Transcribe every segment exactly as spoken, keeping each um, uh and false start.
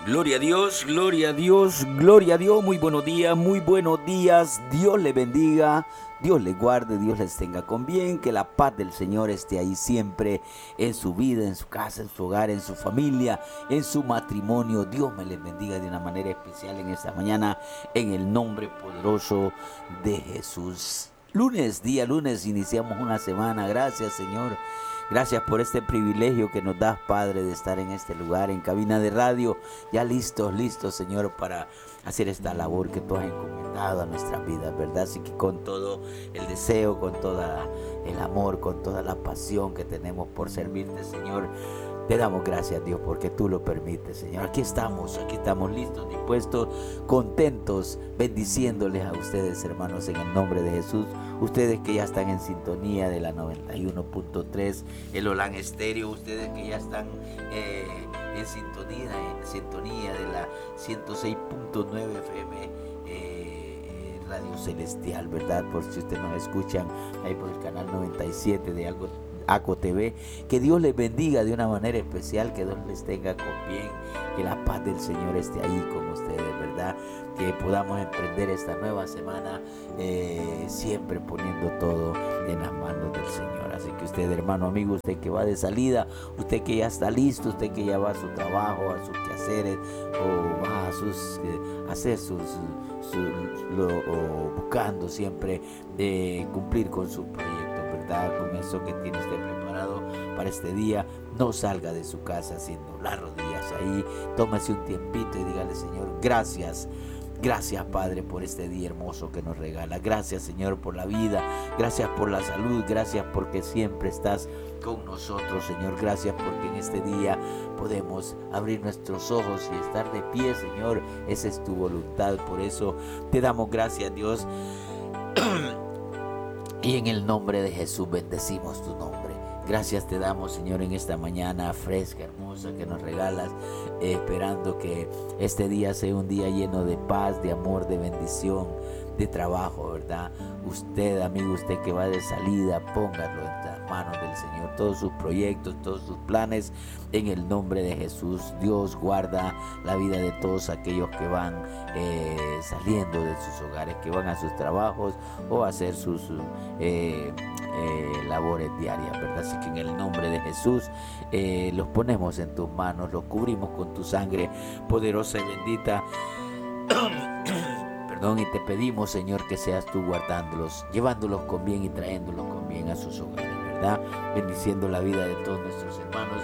Gloria a Dios, gloria a Dios, gloria a Dios. Muy buenos días, muy buenos días. Dios le bendiga, Dios le guarde, Dios les tenga con bien. Que la paz del Señor esté ahí siempre en su vida, en su casa, en su hogar, en su familia, en su matrimonio. Dios me les bendiga de una manera especial en esta mañana, en el nombre poderoso de Jesús. Lunes, día lunes, iniciamos una semana. Gracias, Señor. Gracias por este privilegio que nos das, Padre, de estar en este lugar, en cabina de radio, ya listos, listos, Señor, para hacer esta labor que tú has encomendado a nuestras vidas, ¿verdad? Así que con todo el deseo, con todo el amor, con toda la pasión que tenemos por servirte, Señor, te damos gracias, Dios, porque tú lo permites, Señor. Aquí estamos, aquí estamos listos, dispuestos, contentos, bendiciéndoles a ustedes, hermanos, en el nombre de Jesús. Ustedes que ya están en sintonía de la noventa y uno punto tres, el Olan Estéreo. Ustedes que ya están eh, en sintonía, en sintonía de la ciento seis punto nueve F M. Eh, Radio Celestial, ¿verdad? Por si ustedes nos escuchan ahí por el canal noventa y siete de algo ACO T V, que Dios les bendiga de una manera especial, que Dios les tenga con bien, que la paz del Señor esté ahí con ustedes, ¿verdad? Que podamos emprender esta nueva semana eh, siempre poniendo todo en las manos del Señor. Así que usted, hermano, amigo, usted que va de salida, usted que ya está listo, usted que ya va a su trabajo, a sus quehaceres, o va a sus, eh, a hacer sus, sus lo, o buscando siempre de cumplir con su proyecto, con eso que tiene usted preparado para este día. No salga de su casa haciendo las rodillas ahí. Tómese un tiempito y dígale: Señor, gracias. Gracias, Padre, por este día hermoso que nos regala. Gracias, Señor, por la vida. Gracias por la salud. Gracias porque siempre estás con nosotros, Señor. Gracias porque en este día podemos abrir nuestros ojos y estar de pie, Señor. Esa es tu voluntad. Por eso te damos gracias, Dios. Y en el nombre de Jesús bendecimos tu nombre. Gracias te damos, Señor, en esta mañana fresca, hermosa que nos regalas, eh, esperando que este día sea un día lleno de paz, de amor, de bendición, de trabajo, ¿verdad? Usted, amigo, usted que va de salida, póngalo en las manos del Señor, todos sus proyectos, todos sus planes, en el nombre de Jesús. Dios guarda la vida de todos aquellos que van eh, saliendo de sus hogares, que van a sus trabajos o a hacer sus eh, eh, labores diarias, ¿verdad? Así que en el nombre de Jesús eh, los ponemos en tus manos, los cubrimos con tu sangre poderosa y bendita. Perdón, y te pedimos, Señor, que seas tú guardándolos, llevándolos con bien y trayéndolos con bien a sus hogares, ¿verdad? Bendiciendo la vida de todos nuestros hermanos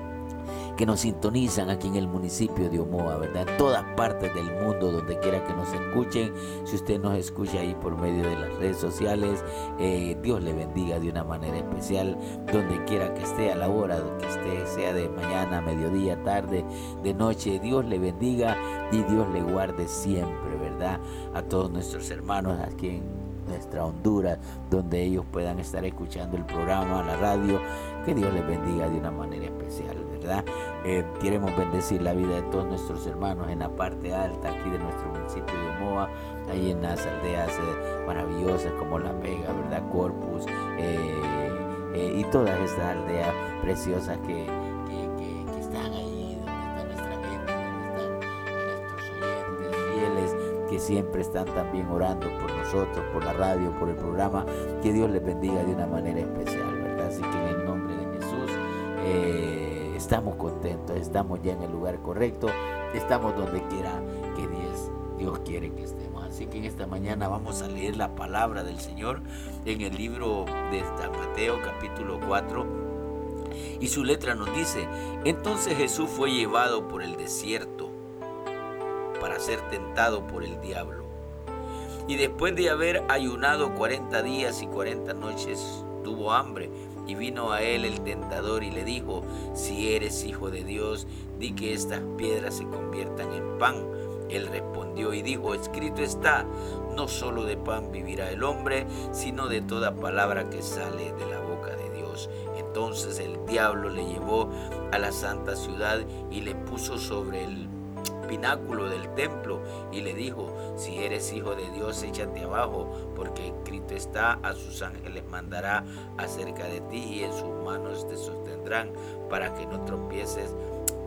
que nos sintonizan aquí en el municipio de Omoa, ¿verdad? En todas partes del mundo, donde quiera que nos escuchen. Si usted nos escucha ahí por medio de las redes sociales, eh, Dios le bendiga de una manera especial, donde quiera que esté, a la hora que esté, sea de mañana, mediodía, tarde, de noche. Dios le bendiga y Dios le guarde siempre, ¿verdad? A todos nuestros hermanos aquí en nuestra Honduras, donde ellos puedan estar escuchando el programa, la radio. Que Dios les bendiga de una manera especial, ¿verdad? Eh, queremos bendecir la vida de todos nuestros hermanos en la parte alta aquí de nuestro municipio de Omoa, ahí en las aldeas eh, maravillosas como La Vega, ¿verdad? Corpus eh, eh, y todas estas aldeas preciosas que, que, que, que están ahí, donde está nuestra gente, donde están nuestros oyentes fieles, que siempre están también orando por nosotros, por la radio, por el programa. Que Dios les bendiga de una manera especial, ¿verdad? Así que en el nombre de Jesús eh, estamos contentos, estamos ya en el lugar correcto, estamos donde quiera que Dios, Dios quiere que estemos. Así que en esta mañana vamos a leer la palabra del Señor en el libro de San Mateo capítulo cuatro, y su letra nos dice: entonces Jesús fue llevado por el desierto para ser tentado por el diablo. Y después de haber ayunado cuarenta días y cuarenta noches, tuvo hambre. Y vino a él el tentador y le dijo: si eres hijo de Dios, di que estas piedras se conviertan en pan. Él respondió y dijo: escrito está, no solo de pan vivirá el hombre, sino de toda palabra que sale de la boca de Dios. Entonces el diablo le llevó a la santa ciudad y le puso sobre el pináculo del templo y le dijo: si eres hijo de Dios, échate abajo, porque escrito está, a sus ángeles mandará acerca de ti y en sus manos te sostendrán para que no tropieces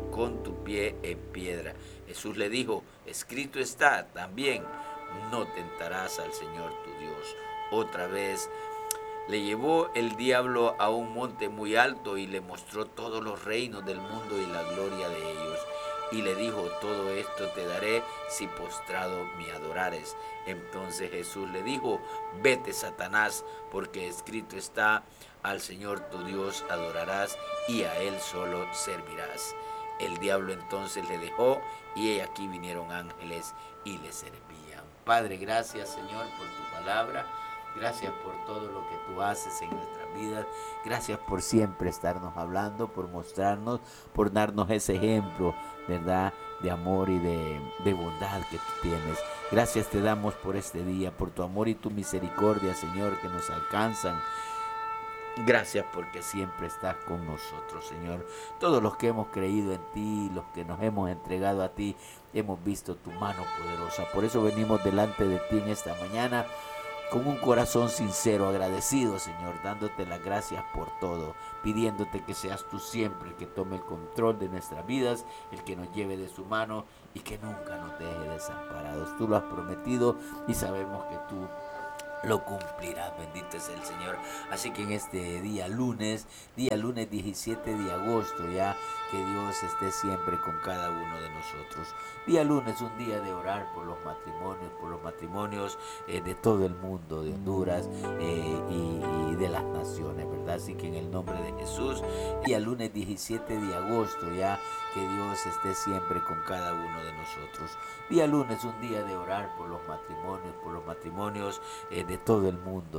con tu pie en piedra. Jesús le dijo, escrito está también, no tentarás al Señor tu Dios. Otra vez le llevó el diablo a un monte muy alto y le mostró todos los reinos del mundo y la gloria de ellos. Y le dijo, todo esto te daré si postrado me adorares. Entonces Jesús le dijo, vete, Satanás, porque escrito está, al Señor tu Dios adorarás y a Él solo servirás. El diablo entonces le dejó y he aquí vinieron ángeles y le servían. Padre, gracias, Señor, por tu palabra. Gracias por todo lo que tú haces en nuestras vidas. Gracias por siempre estarnos hablando, por mostrarnos, por darnos ese ejemplo, ¿verdad?, de amor y de, de bondad que tú tienes. Gracias te damos por este día, por tu amor y tu misericordia, Señor, que nos alcanzan. Gracias porque siempre estás con nosotros, Señor. Todos los que hemos creído en ti, los que nos hemos entregado a ti, hemos visto tu mano poderosa. Por eso venimos delante de ti en esta mañana con un corazón sincero, agradecido, Señor, dándote las gracias por todo, pidiéndote que seas tú siempre el que tome el control de nuestras vidas, el que nos lleve de su mano y que nunca nos deje desamparados. Tú lo has prometido y sabemos que tú lo cumplirás, bendito es el Señor. Así que en este día lunes, día lunes diecisiete de agosto, ya, que Dios esté siempre con cada uno de nosotros. Día lunes, un día de orar por los matrimonios, por los matrimonios eh, de todo el mundo, de Honduras eh, y, y de las naciones, ¿verdad? Así que en el nombre de Jesús, día lunes diecisiete de agosto, ya, que Dios esté siempre con cada uno de nosotros. Día lunes, un día de orar por los matrimonios, por los matrimonios eh, de todo el mundo.